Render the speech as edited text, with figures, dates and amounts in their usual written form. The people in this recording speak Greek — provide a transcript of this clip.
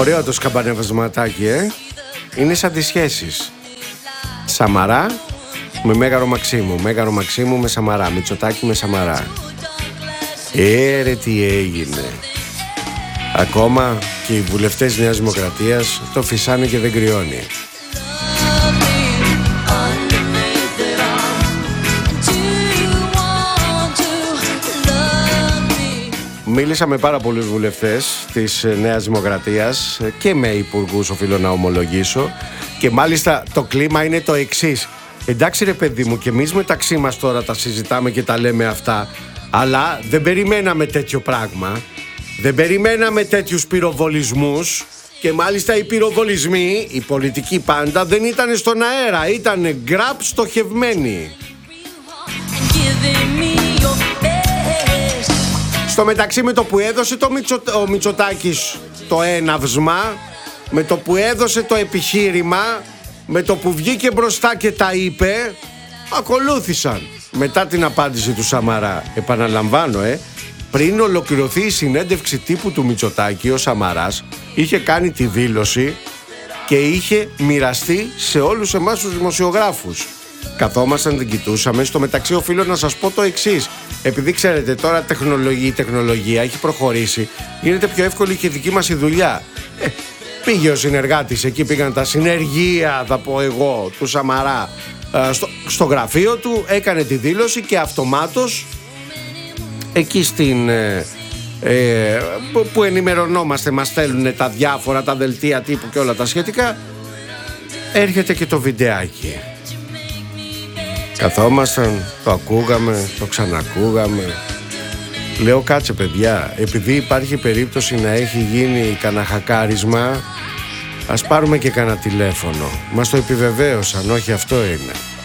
Ωραίο το σκαμπανεβασματάκι, Είναι σαν τις σχέσεις. Σαμαρά με Μέγαρο Μαξίμου, Μέγαρο Μαξίμου με Σαμαρά, Μητσοτάκη με Σαμαρά. Ρε τι έγινε. Ακόμα και οι βουλευτές Νέας Δημοκρατίας το φυσάνε και δεν κρυώνει. Μίλησα με πάρα πολλούς βουλευτές της Νέας Δημοκρατίας και με υπουργούς, οφείλω να ομολογήσω, και μάλιστα το κλίμα είναι το εξής. Εντάξει ρε παιδί μου, και εμείς μεταξύ μας τώρα τα συζητάμε και τα λέμε αυτά, αλλά δεν περιμέναμε τέτοιο πράγμα, δεν περιμέναμε τέτοιους πυροβολισμούς, και μάλιστα οι πυροβολισμοί, οι πολιτικοί πάντα, δεν ήταν στον αέρα, ήταν γκραπ στοχευμένοι. Στο μεταξύ, με το που έδωσε ο Μητσοτάκης το έναυσμα, με το που έδωσε το επιχείρημα, με το που βγήκε μπροστά και τα είπε, ακολούθησαν. Μετά την απάντηση του Σαμαρά, επαναλαμβάνω, πριν ολοκληρωθεί η συνέντευξη τύπου του Μητσοτάκη, ο Σαμαράς είχε κάνει τη δήλωση και είχε μοιραστεί σε όλους εμάς τους δημοσιογράφους. Καθόμασταν, την κοιτούσαμε. Στο μεταξύ, οφείλω να σας πω το εξής. Επειδή ξέρετε, τώρα η τεχνολογία έχει προχωρήσει, γίνεται πιο εύκολη και δική μας η δουλειά. Πήγε ο συνεργάτης εκεί, πήγαν τα συνεργεία, θα πω εγώ, του Σαμαρά, στο γραφείο του, έκανε τη δήλωση και αυτομάτως εκεί που ενημερωνόμαστε, μας στέλνουν τα διάφορα, τα δελτία τύπου και όλα τα σχετικά, έρχεται και το βιντεάκι. Καθόμασταν, το ακούγαμε, το ξανακούγαμε. Λέω κάτσε παιδιά, επειδή υπάρχει περίπτωση να έχει γίνει κανένα χακάρισμα, ας πάρουμε και κανένα τηλέφωνο. Μας το επιβεβαίωσαν, όχι αυτό είναι.